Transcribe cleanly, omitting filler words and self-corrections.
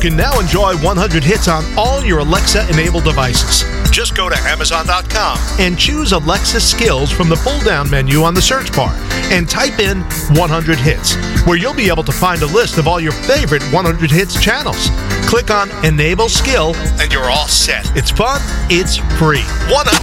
can now enjoy 100 hits on all your Alexa-enabled devices. Just go to Amazon.com and choose Alexa Skills from the pull-down menu on the search bar and type in 100 hits, where you'll be able to find a list of all your favorite 100 hits channels. Click on Enable Skill and you're all set. It's fun, it's free. 100